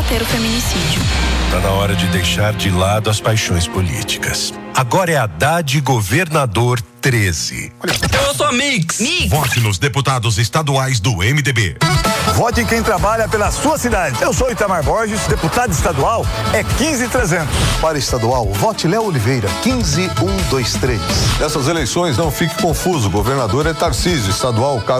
combater o feminicídio. Tá na hora de deixar de lado as paixões políticas. Agora é Haddad governador 13. Eu sou a Mix. Vote nos deputados estaduais do MDB. Vote em quem trabalha pela sua cidade. Eu sou Itamar Borges, deputado estadual é 15300. Para estadual, vote Léo Oliveira, 15123. Nessas eleições, não fique confuso. O governador é Tarcísio, estadual